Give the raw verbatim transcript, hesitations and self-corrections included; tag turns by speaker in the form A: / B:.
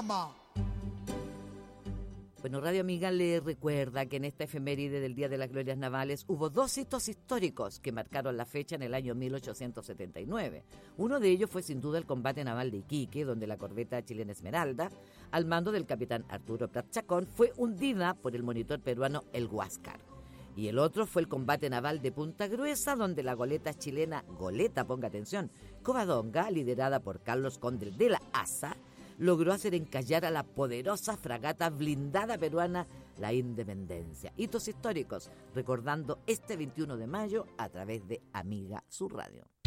A: mamá.
B: Bueno, Radio Amiga le recuerda que en esta efeméride del Día de las Glorias Navales hubo dos hitos históricos que marcaron la fecha en el año mil ochocientos setenta y nueve. Uno de ellos fue sin duda el combate naval de Iquique, donde la corbeta chilena Esmeralda, al mando del capitán Arturo Prat Chacón, fue hundida por el monitor peruano el Huáscar. Y el otro fue el combate naval de Punta Gruesa, donde la goleta chilena, goleta, ponga atención, Covadonga, liderada por Carlos Conde de la Asa, logró hacer encallar a la poderosa fragata blindada peruana La Independencia. Hitos históricos, recordando este veintiuno de mayo a través de Amiga Su Radio.